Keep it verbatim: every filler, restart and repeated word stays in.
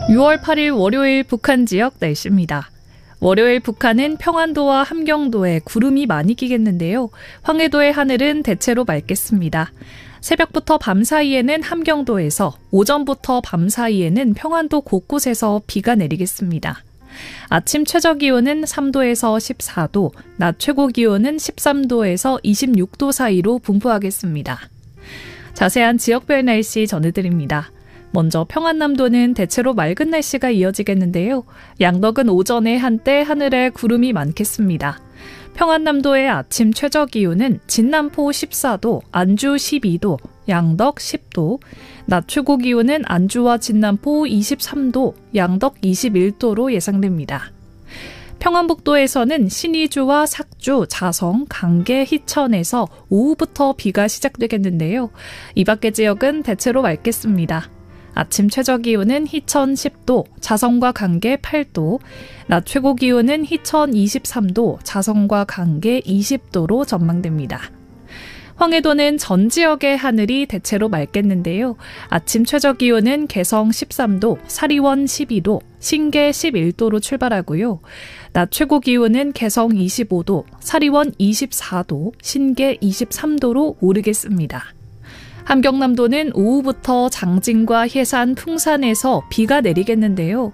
유월 팔일 월요일 북한 지역 날씨입니다. 월요일 북한은 평안도와 함경도에 구름이 많이 끼겠는데요. 황해도의 하늘은 대체로 맑겠습니다. 새벽부터 밤 사이에는 함경도에서, 오전부터 밤 사이에는 평안도 곳곳에서 비가 내리겠습니다. 아침 최저기온은 삼도에서 십사도, 낮 최고기온은 십삼도에서 이십육도 사이로 분포하겠습니다. 자세한 지역별 날씨 전해드립니다. 먼저 평안남도는 대체로 맑은 날씨가 이어지겠는데요. 양덕은 오전에 한때 하늘에 구름이 많겠습니다. 평안남도의 아침 최저기온은 진남포 십사도, 안주 십이도, 양덕 십도, 낮 최고기온은 안주와 진남포 이십삼도, 양덕 이십일도로 예상됩니다. 평안북도에서는 신의주와 삭주, 자성, 강계, 희천에서 오후부터 비가 시작되겠는데요. 이 밖의 지역은 대체로 맑겠습니다. 아침 최저기온은 희천 십도, 자성과 강계 팔도, 낮 최고기온은 희천 이십삼도, 자성과 강계 이십도로 전망됩니다. 황해도는 전 지역의 하늘이 대체로 맑겠는데요. 아침 최저기온은 개성 십삼도, 사리원 십이도, 신계 십일도로 출발하고요. 낮 최고기온은 개성 이십오도, 사리원 이십사도, 신계 이십삼도로 오르겠습니다. 함경남도는 오후부터 장진과 해산, 풍산에서 비가 내리겠는데요.